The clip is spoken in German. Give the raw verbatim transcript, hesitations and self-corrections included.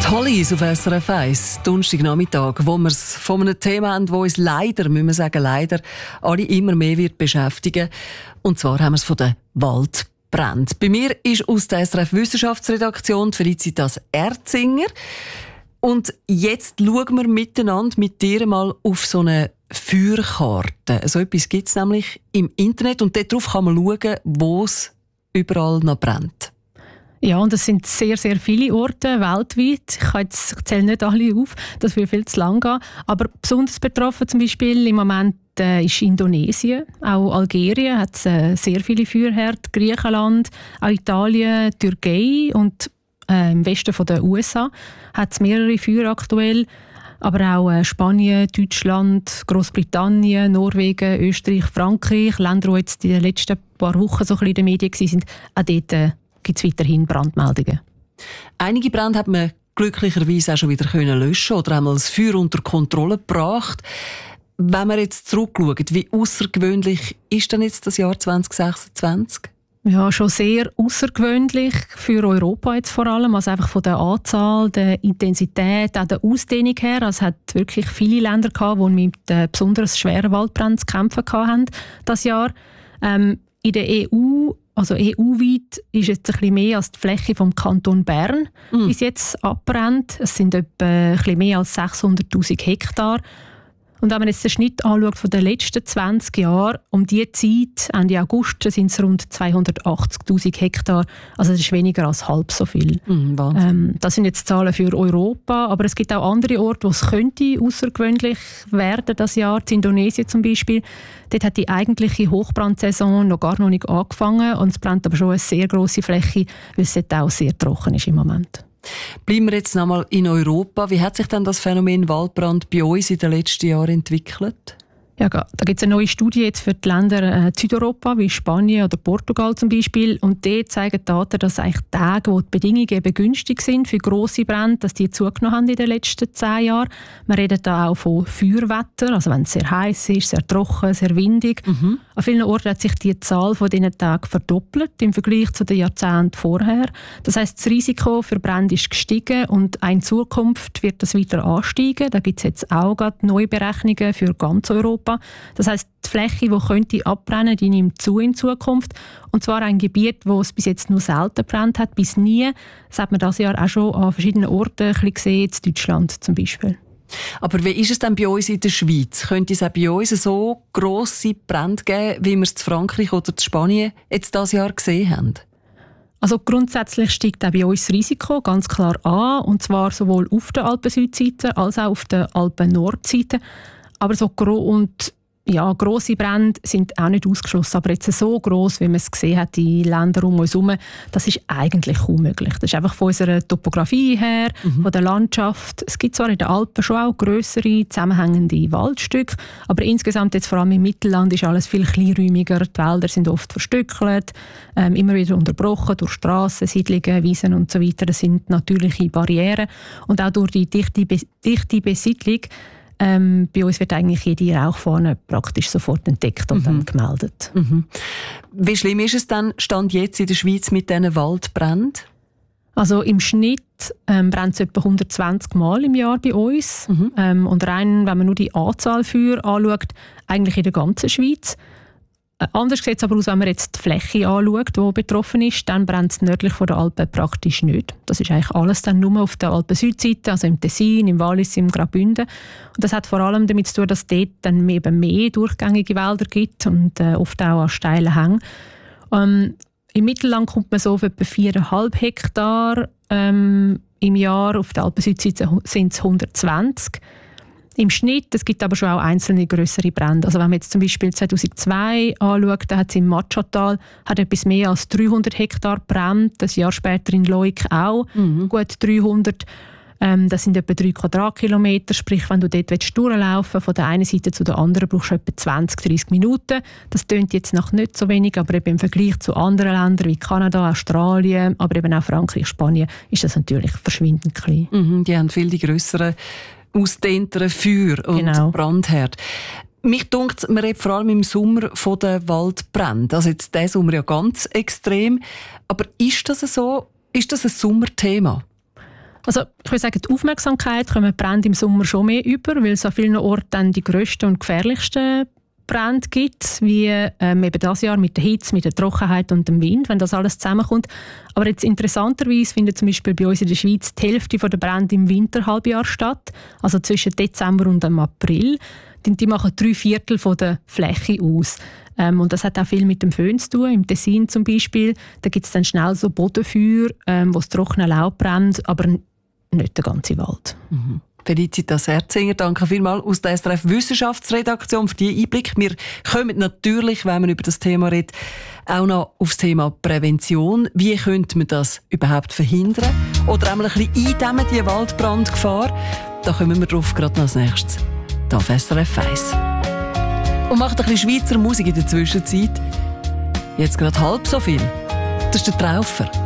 Hollies auf S R F eins, Donnerstagnachmittag, wo wir es von einem Thema haben, das uns leider, müssen wir sagen, leider, alle immer mehr wird beschäftigen. Und zwar haben wir es von den Waldbränden. Bei mir ist aus der S R F Wissenschaftsredaktion Felicitas Erzinger. Und jetzt schauen wir miteinander mit dir mal auf so eine Feuerkarte. So etwas gibt es nämlich im Internet und darauf kann man schauen, wo es überall noch brennt. Ja, und es sind sehr, sehr viele Orte weltweit. Ich, jetzt, ich zähle nicht alle auf, das würde viel zu lang gehen. Aber besonders betroffen zum Beispiel im Moment äh, ist Indonesien. Auch Algerien hat äh, sehr viele Feuerherde. Griechenland, auch Italien, Türkei und äh, im Westen der U S A hat es mehrere Feuer aktuell. Aber auch äh, Spanien, Deutschland, Großbritannien, Norwegen, Österreich, Frankreich, Länder, die jetzt in den letzten paar Wochen so ein bisschen in den Medien waren, auch dort äh, gibt es weiterhin Brandmeldungen. Einige Brände hat man glücklicherweise auch schon wieder können löschen oder einmal das Feuer unter Kontrolle gebracht. Wenn wir jetzt zurückschauen, wie außergewöhnlich ist denn jetzt das Jahr zwanzig sechsundzwanzig? Ja, schon sehr außergewöhnlich für Europa jetzt vor allem, also einfach von der Anzahl, der Intensität, auch der Ausdehnung her. Also es hat wirklich viele Länder gehabt, die mit äh, besonders schweren Waldbränden zu kämpfen hatten das Jahr. Ähm, in der E U, also E U-weit, ist jetzt ein bisschen mehr als die Fläche vom Kanton Bern mhm. bis jetzt abbrennt. Es sind etwa ein bisschen mehr als sechshunderttausend Hektar. Und wenn man jetzt den Schnitt anschaut von den letzten zwanzig Jahren, um diese Zeit, Ende August, sind es rund zweihundertachtzigtausend Hektar. Also das ist weniger als halb so viel. Mhm, ähm, das sind jetzt Zahlen für Europa, aber es gibt auch andere Orte, wo es könnte außergewöhnlich werden das Jahr. In Indonesien zum Beispiel. Dort hat die eigentliche Hochbrandsaison noch gar noch nicht angefangen und es brennt aber schon eine sehr grosse Fläche, weil es dort auch sehr trocken ist im Moment. Bleiben wir jetzt nochmal in Europa. Wie hat sich denn das Phänomen Waldbrand bei uns in den letzten Jahren entwickelt? Ja, da gibt es eine neue Studie jetzt für die Länder äh, Südeuropa, wie Spanien oder Portugal zum Beispiel. Und dort zeigen die Daten, dass eigentlich Tage, wo die Bedingungen eben günstig sind für grosse Brände, dass die zugenommen haben in den letzten zehn Jahren. Wir reden da auch von Feuerwetter, also wenn es sehr heiß ist, sehr trocken, sehr windig. Mhm. An vielen Orten hat sich die Zahl von diesen Tagen verdoppelt im Vergleich zu den Jahrzehnten vorher. Das heisst, das Risiko für Brände ist gestiegen und in Zukunft wird das weiter ansteigen. Da gibt es jetzt auch gerade neue Berechnungen für ganz Europa. Das heisst, die Fläche, die könnte abbrennen, die nimmt zu in Zukunft. Und zwar ein Gebiet, wo es bis jetzt nur selten brennt hat, bis nie. Das hat man dieses Jahr auch schon an verschiedenen Orten ein bisschen gesehen, in Deutschland zum Beispiel. Aber wie ist es denn bei uns in der Schweiz? Könnte es auch bei uns so grosse Brände geben, wie wir es in Frankreich oder in Spanien jetzt dieses Jahr gesehen haben? Also grundsätzlich steigt auch bei uns das Risiko ganz klar an, und zwar sowohl auf der Alpen-Südseite als auch auf der Alpen-Nordseite. Aber so gro- und ja, grosse Brände sind auch nicht ausgeschlossen. Aber jetzt so gross, wie man es gesehen hat in Ländern um uns herum, das ist eigentlich unmöglich. Das ist einfach von unserer Topografie her, mhm. von der Landschaft. Es gibt zwar in den Alpen schon auch grössere, zusammenhängende Waldstücke, aber insgesamt jetzt vor allem im Mittelland ist alles viel kleinräumiger. Die Wälder sind oft verstückelt, ähm, immer wieder unterbrochen durch Strassen, Siedlungen, Wiesen und so weiter. Das sind natürliche Barrieren. Und auch durch die dichte, Be- dichte Besiedlung Ähm, bei uns wird eigentlich jede Rauchfahne praktisch sofort entdeckt und mhm. dann gemeldet. Mhm. Wie schlimm ist es dann, Stand jetzt in der Schweiz mit diesen Waldbränden? Also im Schnitt ähm, brennt es etwa hundertzwanzig Mal im Jahr bei uns. Mhm. Ähm, und rein, wenn man nur die Anzahl Feuer anschaut, eigentlich in der ganzen Schweiz. Äh, anders sieht es aber aus, wenn man jetzt die Fläche anschaut, die betroffen ist, dann brennt es nördlich von der Alpen praktisch nicht. Das ist eigentlich alles dann nur auf der Alpen-Südseite, also im Tessin, im Wallis, im Graubünden. Und das hat vor allem damit zu tun, dass es dort dann eben mehr durchgängige Wälder gibt und äh, oft auch an steilen Hängen. Ähm, Im Mittelland kommt man so auf etwa viereinhalb Hektar ähm, im Jahr. Auf der Alpen-Südseite sind es hundertzwanzig. Im Schnitt, es gibt aber schon auch einzelne grössere Brände. Also wenn man jetzt zum Beispiel zweitausendzwei anschaut, da hat es im Matschatal hat etwas mehr als dreihundert Hektar brennt. Das Jahr später in Leuk auch mhm. gut dreihundert. Ähm, das sind etwa drei Quadratkilometer. Sprich, wenn du dort durchlaufen willst, von der einen Seite zu der anderen, brauchst du etwa zwanzig, dreissig Minuten. Das tönt jetzt noch nicht so wenig, aber eben im Vergleich zu anderen Ländern wie Kanada, Australien, aber eben auch Frankreich, Spanien, ist das natürlich verschwindend klein. Mhm, die haben viel die grösseren, ausdehnteren Feuer und genau. Brandherd. Mich dunkt, man redet vor allem im Sommer von den Waldbränden. Also jetzt diesen Sommer ja ganz extrem. Aber ist das so? Ist das ein Sommerthema? Also ich würde sagen, die Aufmerksamkeit kommen Brände im Sommer schon mehr über, weil es an vielen Orten dann die grössten und gefährlichsten Brände gibt, wie ähm, eben das Jahr mit der Hitze, mit der Trockenheit und dem Wind, wenn das alles zusammenkommt. Aber jetzt interessanterweise findet zum Beispiel bei uns in der Schweiz die Hälfte der Brände im Winterhalbjahr statt, also zwischen Dezember und dem April. Die, die machen drei Viertel von der Fläche aus. Ähm, und das hat auch viel mit dem Föhn zu tun. Im Tessin zum Beispiel, da gibt es dann schnell so Bodenfeuer, ähm, wo das trockene Laub brennt, aber nicht der ganze Wald. Mhm. Felicitas Herzinger, danke vielmals aus der S R F Wissenschaftsredaktion für diesen Einblick. Wir kommen natürlich, wenn man über das Thema redet, auch noch auf das Thema Prävention. Wie könnte man das überhaupt verhindern? Oder einmal ein bisschen eindämmen, die Waldbrandgefahr? Da kommen wir drauf, gerade noch als nächstes. Hier auf S R F eins. Und macht ein bisschen Schweizer Musik in der Zwischenzeit. Jetzt gerade halb so viel. Das ist der Traufer.